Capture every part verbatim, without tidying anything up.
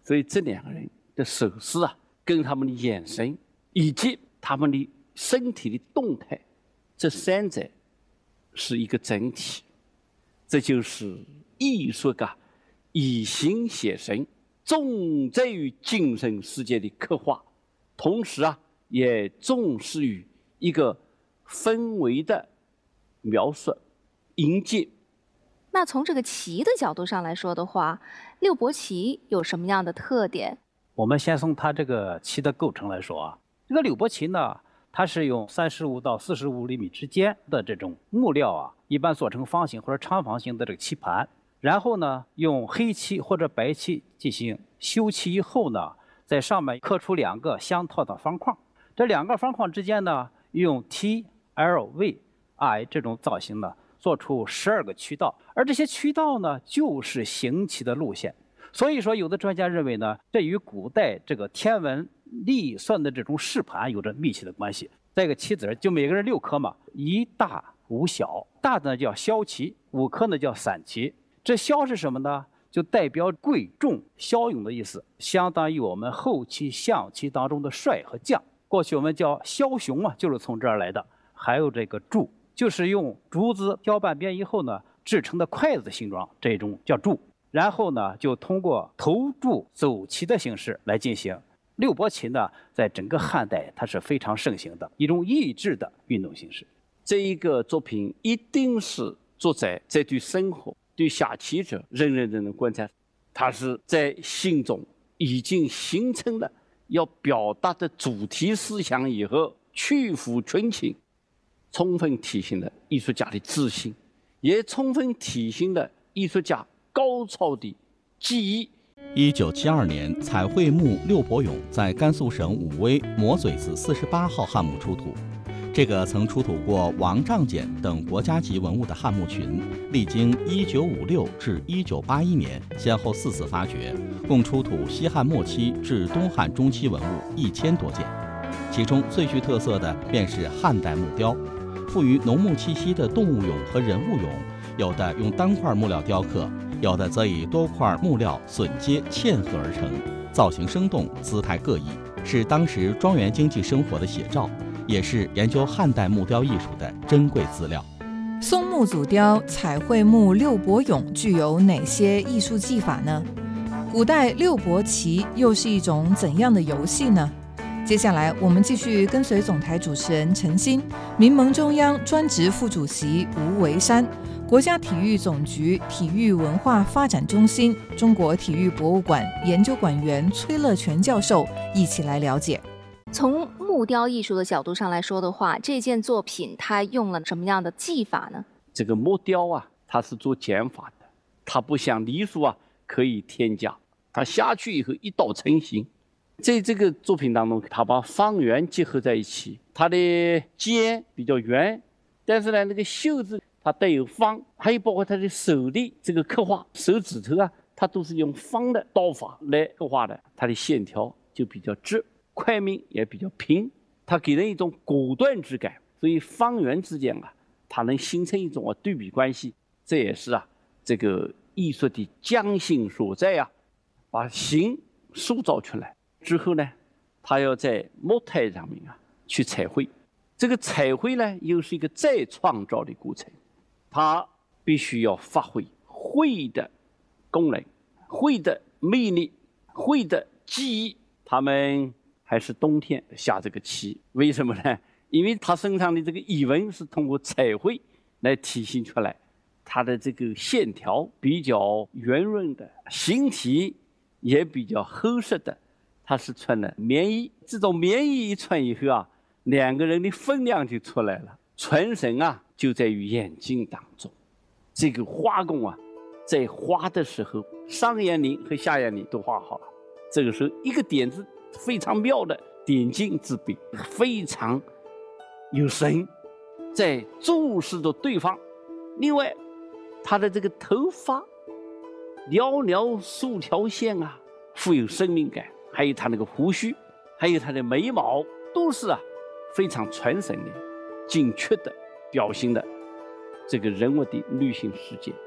所以这两个人的手势啊，跟他们的眼神以及他们的身体的动态，这三者是一个整体。这就是艺术家以形写神，重在于精神世界的刻画，同时啊，也重视于一个氛围的描述、营建。 那从这个棋的角度上来说的话，六博棋有什么样的特点？ 我们先从它这个棋的构成来说啊，这个六博棋呢，它是用三十五到四十五厘米之间的这种木料啊，一般做成方形或者长方形的这个棋盘，然后呢，用黑漆或者白漆进行修漆以后呢，在上面刻出两个相套的方框，这两个方框之间呢，用 T、L、V、I 这种造型呢，做出十二个渠道，而这些渠道呢，就是行棋的路线。所以说，有的专家认为呢，这与古代这个天文历算的这种试盘有着密切的关系。再一个棋子，就每个人六颗嘛，一大五小，大的呢叫骁棋，五颗呢叫散棋。这骁是什么呢？就代表贵重、骁勇的意思，相当于我们后期象棋当中的帅和将。过去我们叫枭雄啊，就是从这儿来的。还有这个柱，就是用竹子雕半边以后呢，制成的筷子形状，这种叫柱。然后呢，就通过投注走棋的形式来进行。六博棋呢，在整个汉代它是非常盛行的一种益智的运动形式。 这一个作品一定是作者在对生活、对下棋者认认真真观察，他是在心中已经形成了要表达的主题思想以后，去腐群情，充分体现了艺术家的自信，也充分体现了艺术家高超的技艺。 一九七二年，彩绘墓六伯俑在甘肃省武威磨嘴子四十八号汉墓出土。这个曾出土过王丈简等国家级文物的汉墓群，历经一九五六至一九八一年先后四次发掘，共出土西汉末期至东汉中期文物一千多件。其中最具特色的便是汉代木雕，富于农牧气息的动物俑和人物俑，有的用单块木料雕刻，有的则以多块木料榫接嵌合而成，造型生动，姿态各异，是当时庄园经济生活的写照，也是研究汉代木雕艺术的珍贵资料。 松木组雕彩绘墓六伯俑具有哪些艺术技法呢？古代六博棋又是一种怎样的游戏呢？接下来我们继续跟随总台主持人陈鑫、民盟中央专职副主席吴维山、国家体育总局体育文化发展中心中国体育博物馆研究馆员崔乐全教授一起来了解。 从木雕艺术的角度上来说的话，这件作品它用了什么样的技法呢？ 这个木雕啊，它是做减法的，它不像泥塑啊可以添加，它下去以后一刀成型。在这个作品当中，它把方圆结合在一起，它的尖比较圆，但是呢，那个袖子它带有方，还有包括它的手的这个刻画，手指头啊，它都是用方的刀法来刻画的，它的线条就比较直，块面也比较平，它给人一种果断之感，所以方圆之间啊，它能形成一种啊对比关系，这也是啊这个艺术的匠心所在啊，把形塑造出来之后呢，它要在木台上面啊去彩绘，这个彩绘呢又是一个再创造的过程，它必须要发挥绘的功能、绘的魅力、绘的技艺。他们还是冬天下这个棋，为什么呢？因为他身上的这个衣纹是通过彩绘来体现出来，它的这个线条比较圆润的，形体也比较厚实的。他是穿了棉衣，这种棉衣一穿以后啊，两个人的分量就出来了。传神啊，就在于眼睛当中。这个画工啊，在画的时候，上眼翎和下眼翎都画好了。这个时候，一个点子非常妙的点睛之笔，非常有神，在注视着对方。另外，他的这个头发寥寥数条线啊，富有生命感。还有他那个胡须，还有他的眉毛，都是啊非常传神的、精确的表现的这个人物的内心世界。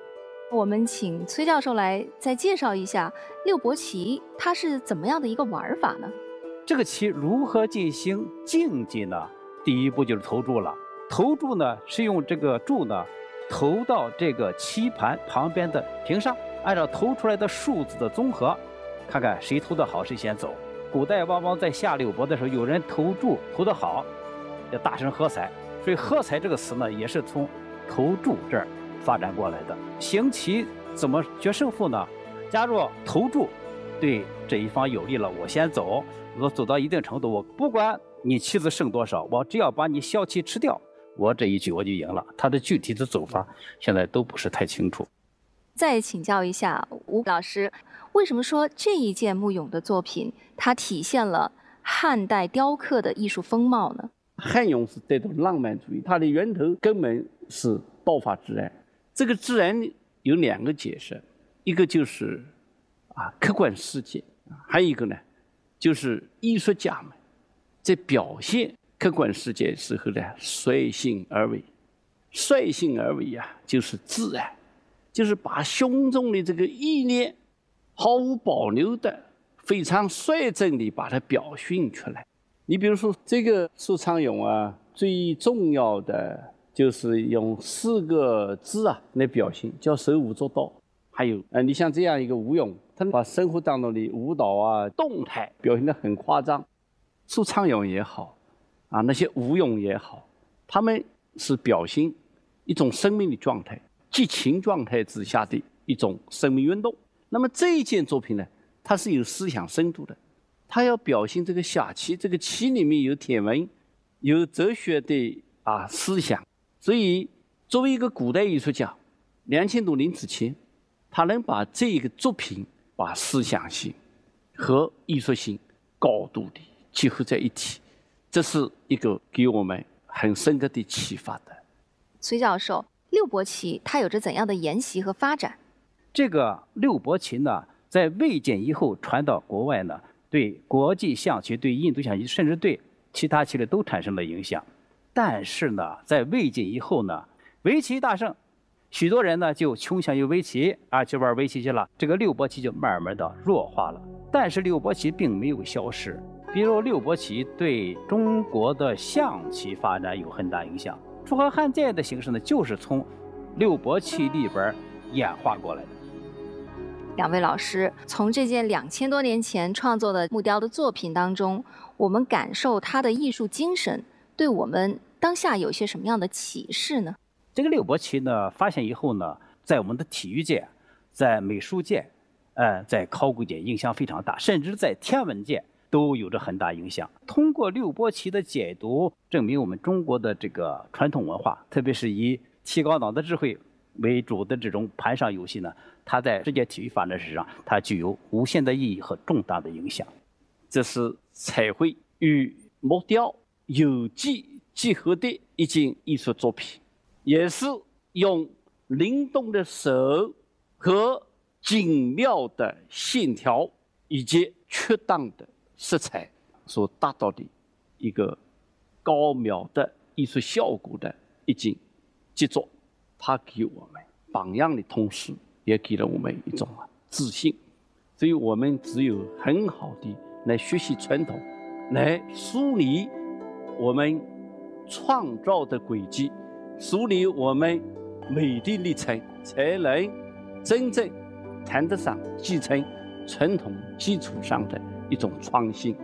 我们请崔教授来再介绍一下六博棋，它是怎么样的一个玩法呢？ 这个棋如何进行竞技呢？第一步就是投注了。投注呢是用这个注呢投到这个棋盘旁边的屏上，按照投出来的数字的综合，看看谁投得好谁先走。古代往往在下六博的时候，有人投注投得好，要大声喝彩，所以喝彩这个词呢也是从投注这儿发展过来的。行棋怎么决胜负呢？假如投注对这一方有利了，我先走，我走到一定程度，我不管你棋子剩多少，我只要把你小棋吃掉，我这一局我就赢了。它的具体的走法现在都不是太清楚。 再请教一下吴老师，为什么说这一件木俑的作品它体现了汉代雕刻的艺术风貌呢？ 汉俑是带动浪漫主义，它的源头根本是道法自然。这个自然有两个解释，一个就是啊客观世界，还有一个呢就是艺术家们在表现客观世界时候呢率性而为。率性而为啊，就是自然，就是把胸中的这个意念毫无保留的、非常率真的把它表现出来。你比如说这个苏昌俑啊，最重要的就是用四个字啊来表现，叫手舞足蹈。还有呃，你像这样一个舞俑，它把生活当中的舞蹈啊、动态表现得很夸张。苏昌俑也好，啊那些舞俑也好，他们是表现一种生命的状态，激情状态之下的一种生命运动。那么这一件作品呢，它是有思想深度的，它要表现这个下棋，这个棋里面有天文，有哲学的啊思想。所以作为一个古代艺术家，两千多年之前，他能把这个作品把思想性和艺术性高度的结合在一起，这是一个给我们很深刻的启发的。 崔教授，六博棋它有着怎样的沿袭和发展？ 这个六博棋呢，在魏晋以后传到国外呢，对国际象棋、对印度象棋，甚至对其他棋类都产生了影响。但是呢，在魏晋以后呢，围棋大盛，许多人呢就倾向于围棋啊，去玩围棋去了。这个六博棋就慢慢的弱化了。但是六博棋并没有消失，比如六博棋对中国的象棋发展有很大影响。楚河汉界的形式呢，就是从六博棋里边演化过来的。 两位老师，从这件两千多年前创作的木雕的作品当中，我们感受它的艺术精神，对我们当下有些什么样的启示呢？ 这个六博棋呢，发现以后呢，在我们的体育界、在美术界、呃，在考古界影响非常大，甚至在天文界都有着很大影响。通过六博棋的解读，证明我们中国的这个传统文化，特别是以提高脑的智慧为主的这种盘上游戏呢，它在世界体育发展史上，它具有无限的意义和重大的影响。 这是彩绘与木雕有机结合的一件艺术作品，也是用灵动的手和精妙的线条以及恰当的色彩所达到的一个高妙的艺术效果的一件杰作。它给我们榜样的同时，也给了我们一种自信。所以我们只有很好的来学习传统，来梳理我们创造的轨迹，梳理我们美的历程，才能真正谈得上继承传统基础上的一种创新。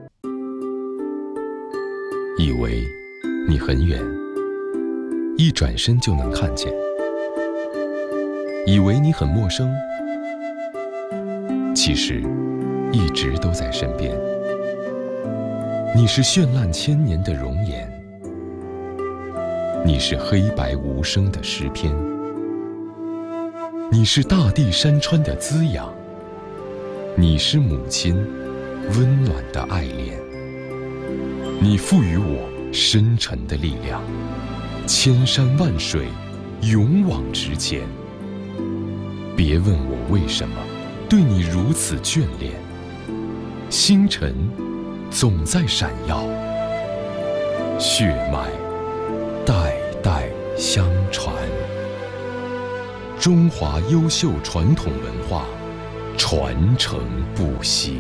以为你很远，一转身就能看见；以为你很陌生，其实一直都在身边。你是绚烂千年的容颜，你是黑白无声的诗篇，你是大地山川的滋养，你是母亲温暖的爱恋。你赋予我深沉的力量，千山万水勇往直前。别问我为什么对你如此眷恋，星辰总在闪耀，血脉代代相传。 中华优秀传统文化传承不息。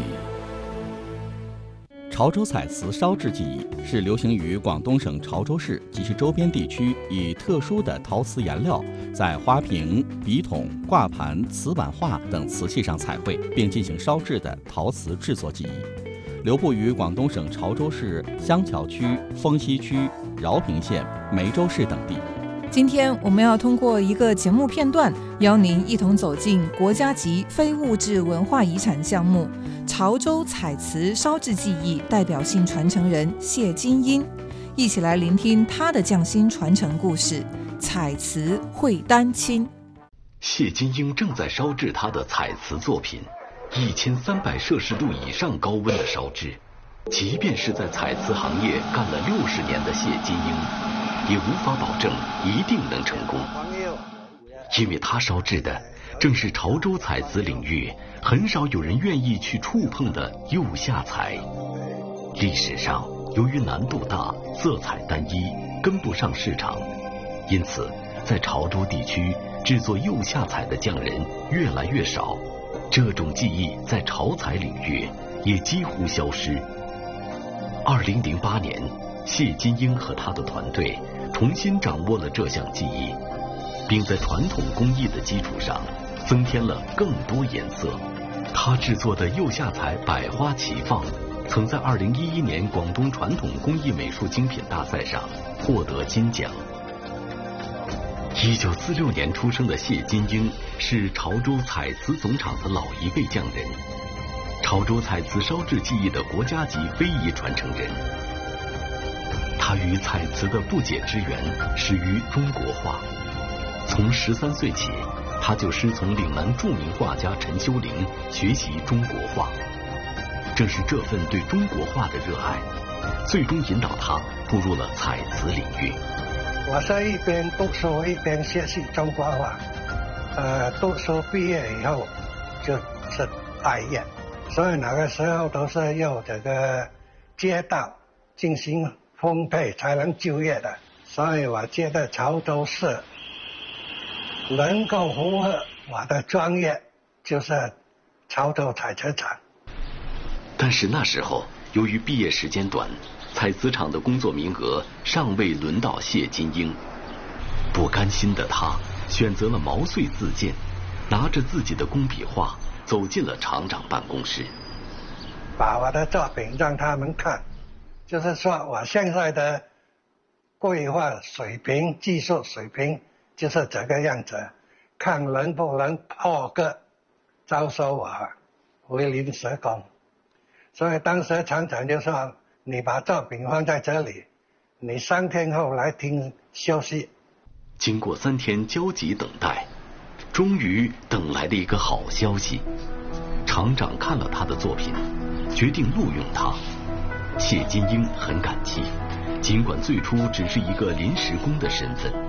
潮州彩瓷烧制技艺是流行于广东省潮州市及其周边地区，以特殊的陶瓷颜料在花瓶、笔筒、挂盘、瓷板画等瓷器上彩绘，并进行烧制的陶瓷制作技艺，流布于广东省潮州市香桥区、丰溪区、饶平县、梅州市等地。 今天我们要通过一个节目片段，邀您一同走进国家级非物质文化遗产项目潮州彩瓷烧制技艺代表性传承人谢金英，一起来聆听他的匠心传承故事——彩瓷会丹青。 谢金英正在烧制他的彩瓷作品，一千三百摄氏度以上高温的烧制，即便是在彩瓷行业干了六十年的谢金英，也无法保证一定能成功，因为他烧制的正是潮州彩瓷领域很少有人愿意去触碰的釉下彩。历史上由于难度大、色彩单一，跟不上市场，因此在潮州地区制作釉下彩的匠人越来越少，这种技艺在潮彩领域也几乎消失。二零零八年，谢金英和他的团队重新掌握了这项技艺，并在传统工艺的基础上增添了更多颜色。他制作的釉下彩百花齐放，曾在二零一一年广东传统工艺美术精品大赛上获得金奖。一九四六年出生的谢金英是潮州彩瓷总厂的老一辈匠人，潮州彩瓷烧制技艺的国家级非遗传承人。他与彩瓷的不解之缘始于中国画。从十三岁起，他就师从岭南著名画家陈修龄学习中国画。正是这份对中国画的热爱，最终引导他步入了彩瓷领域。 我是一边读书一边学习中国画，呃，读书毕业以后就是待业，所以那个时候都是要这个街道进行分配才能就业的，所以我觉得潮州市能够符合我的专业，就是潮州彩瓷厂。 但是那时候由于毕业时间短，彩瓷厂的工作名额尚未轮到谢金英，不甘心的他选择了毛遂自荐，拿着自己的工笔画走进了厂长办公室， 把我的作品让他们看，就是说我现在的绘画水平、技术水平就是这个样子，看能不能破格招收我为临时工。所以当时厂长就说，你把作品放在这里，你三天后来听消息。 经过三天焦急等待，终于等来了一个好消息。厂长看了他的作品，决定录用他。谢金英很感激，尽管最初只是一个临时工的身份。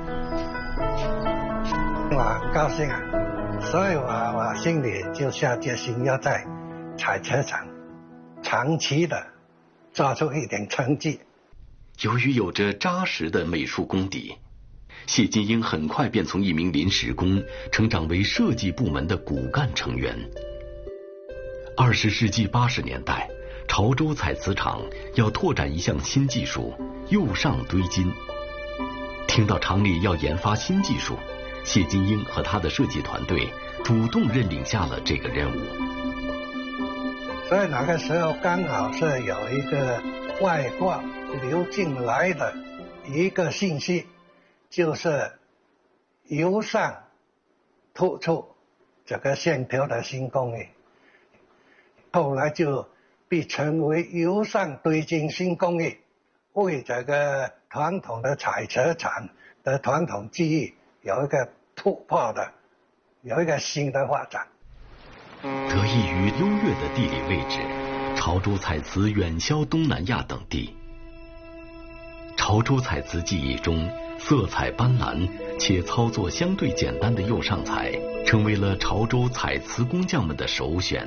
我很高兴啊，所以我我心里就下决心要在彩瓷厂长期的做出一点成绩。 由于有着扎实的美术功底，谢金英很快便从一名临时工成长为设计部门的骨干成员。二十世纪八十年代，潮州彩瓷厂要拓展一项新技术——釉上堆金。听到厂里要研发新技术，谢金英和他的设计团队主动认领下了这个任务。 所以那个时候刚好是有一个外挂流进来的一个信息，就是釉上突出这个线条的新工艺，后来就被称为釉上堆金新工艺，为这个传统的彩瓷厂的传统技艺有一个突破的，有一个新的发展。 得益于优越的地理位置，潮州彩瓷远销东南亚等地。潮州彩瓷技艺中，色彩斑斓且操作相对简单的釉上彩，成为了潮州彩瓷工匠们的首选。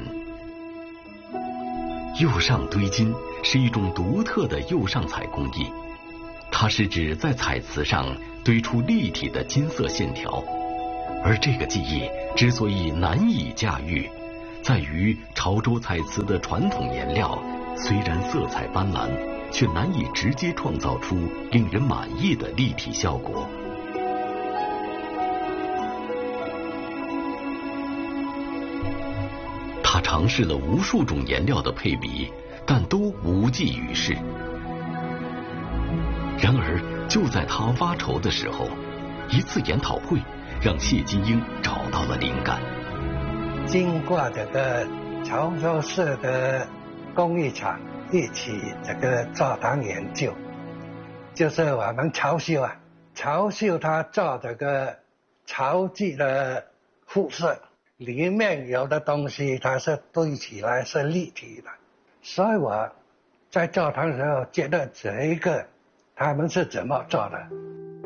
釉上堆金是一种独特的釉上彩工艺，它是指在彩瓷上堆出立体的金色线条， 而这个技艺之所以难以驾驭，在于潮州彩瓷的传统颜料虽然色彩斑斓，却难以直接创造出令人满意的立体效果。他尝试了无数种颜料的配比，但都无济于事。然而，就在他发愁的时候，一次研讨会让谢金英找到了灵感。 经过这个潮州市的工艺厂一起这个座谈研究，就是我们潮绣啊，潮绣它做这个潮具的复色，里面有的东西它是堆起来是立体的，所以我在座谈的时候觉得这一个他们是怎么做的。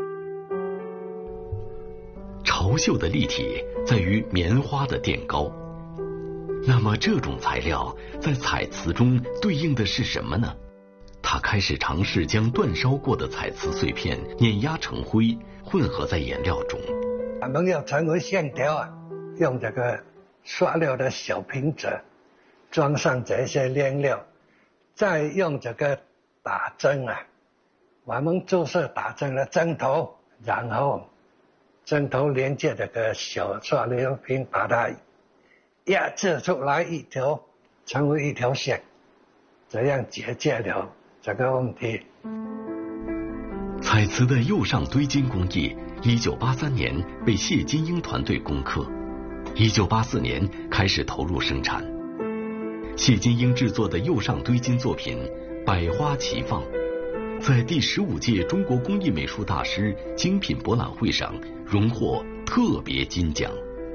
潮绣的立体在于棉花的垫高，那么这种材料在彩瓷中对应的是什么呢？他开始尝试将煅烧过的彩瓷碎片碾压成灰，混合在颜料中。 我们要成为线条啊，用这个塑料的小瓶子装上这些颜料，再用这个打针啊，我们就是打针的针头，然后针头连接这个小塑料瓶，把它压制出来一条，成为一条线，这样解决了这个问题。 彩瓷的釉上堆金工艺，一九八三年被谢金英团队攻克，一九八四年开始投入生产。谢金英制作的釉上堆金作品百花齐放，在第十五届中国工艺美术大师精品博览会上荣获特别金奖。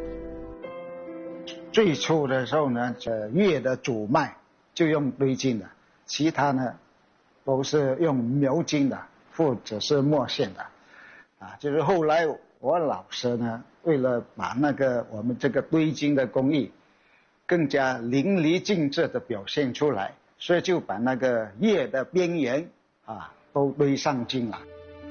最初的时候呢，这月的主脉就用堆金的，其他呢都是用描金的或者是墨线的啊。就是后来我老师呢，为了把那个我们这个堆金的工艺更加淋漓尽致的表现出来，所以就把那个叶的边缘啊都堆上金了。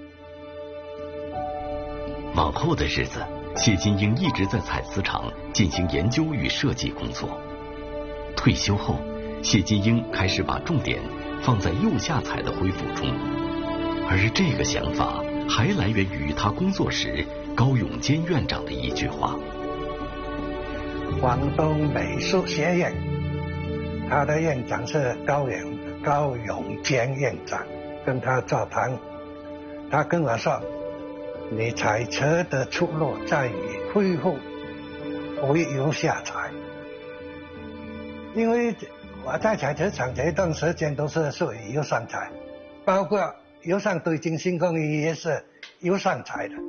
往后的日子，谢金英一直在彩瓷厂进行研究与设计工作。退休后，谢金英开始把重点放在釉下彩的恢复中，而这个想法还来源于他工作时高永坚院长的一句话。 广东美术学院，他的院长是高永高永坚院长，跟他座谈，他跟我说，你彩瓷的出路在于恢复为釉下彩，因为我在彩瓷厂这一段时间都是属于釉上彩，包括釉上堆金新工艺也是釉上彩的。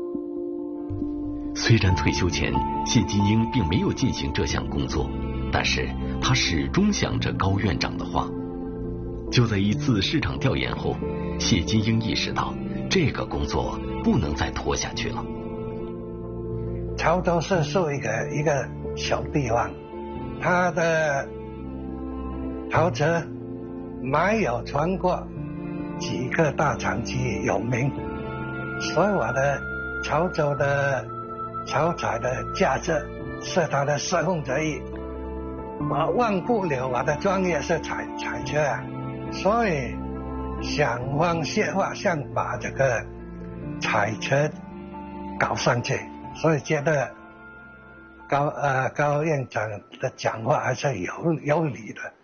虽然退休前谢金英并没有进行这项工作，但是他始终想着高院长的话。就在一次市场调研后，谢金英意识到这个工作不能再拖下去了。 潮州是属于一个一个小地方，它的陶瓷没有全国几个大厂区有名，所以我的潮州的潮彩的价值是它的四分之一。我忘不了我的专业是彩彩瓷啊，所以想方设法想把这个彩瓷搞上去，所以觉得高呃高院长的讲话还是有有理的。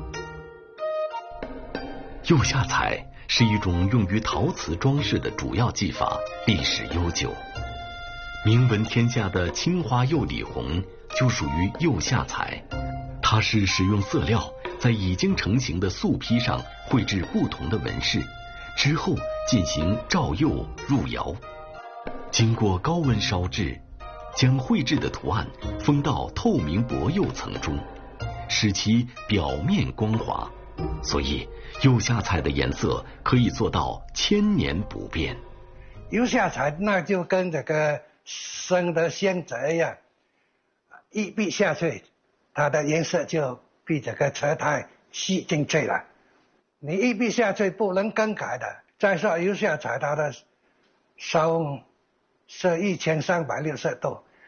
釉下彩是一种用于陶瓷装饰的主要技法，历史悠久。名闻天下的青花釉里红就属于釉下彩，它是使用色料在已经成型的素坯上绘制不同的纹饰，之后进行照釉入窑，经过高温烧制，将绘制的图案封到透明薄釉层中，使其表面光滑，所以釉下彩的颜色可以做到千年不变。 釉下彩那就跟这个生的鲜泽一样，一滴下去，它的颜色就比这个瓷胎吸进去了。你一滴下去不能更改的。再说釉下彩，它的烧是一千三百六十度，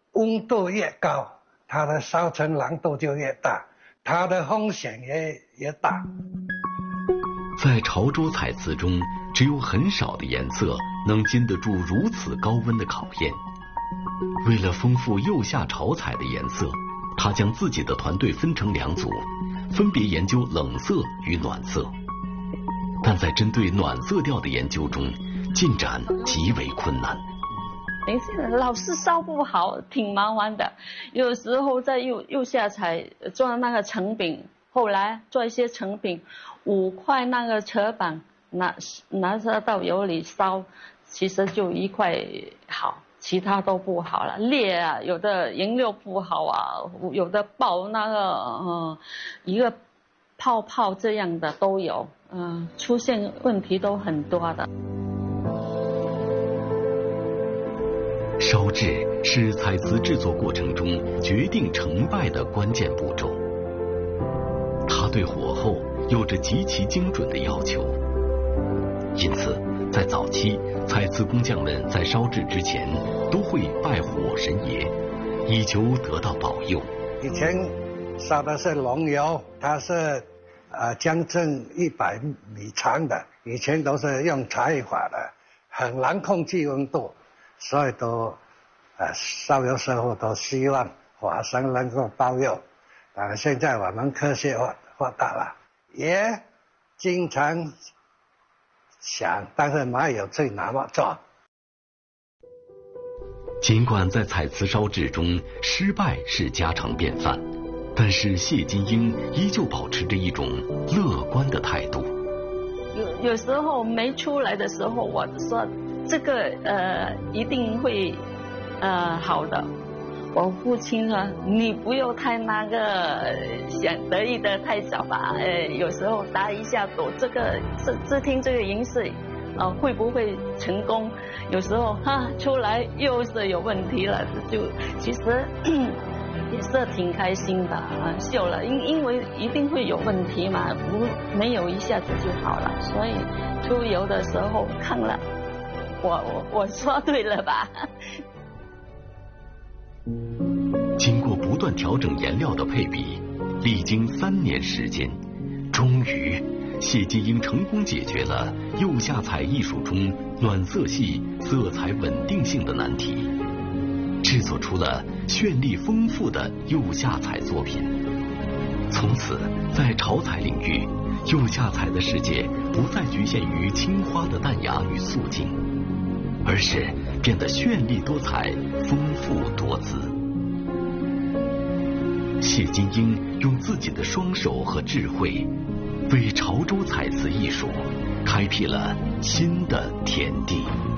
温度越高，它的烧成难度就越大，它的风险也也大。 在潮州彩瓷中，只有很少的颜色能经得住如此高温的考验。为了丰富釉下潮彩的颜色，他将自己的团队分成两组，分别研究冷色与暖色。但在针对暖色调的研究中，进展极为困难。 老是烧不好，挺麻烦的。有时候在釉釉下彩做那个成品，后来做一些成品，五块那个车板拿拿着到油里烧，其实就一块好，其他都不好了。裂啊，有的颜料不好啊，有的爆那个嗯一个泡泡这样的都有，嗯，出现问题都很多的。 烧制是彩瓷制作过程中决定成败的关键步骤，它对火候有着极其精准的要求，因此在早期，彩瓷工匠们在烧制之前都会拜火神爷，以求得到保佑。 以前烧的是龙油，它是呃将近一百米长的，以前都是用柴火的，很难控制温度。所以都，呃，烧油师傅都希望火神能够保佑。但现在我们科学发发达了，也经常想，但是没有去那么做。 尽管在彩瓷烧制中失败是家常便饭，但是谢金英依旧保持着一种乐观的态度。 有有时候没出来的时候，我说。这个呃一定会呃好的。我父亲说你不要太那个想得意的太早吧，呃有时候打一下赌，这个这这听这个银饰呃会不会成功？有时候哈出来又是有问题了，就其实也是挺开心的啊，笑了，因因为一定会有问题嘛，不没有一下子就好了，所以出游的时候看了。我我我说对了吧？ 经过不断调整颜料的配比，历经三年时间，终于，谢金英成功解决了釉下彩艺术中暖色系色彩稳定性的难题，制作出了绚丽丰富的釉下彩作品。从此，在潮彩领域，釉下彩的世界不再局限于青花的淡雅与素净。而是变得绚丽多彩、丰富多姿。谢金英用自己的双手和智慧，为潮州彩瓷艺术开辟了新的天地。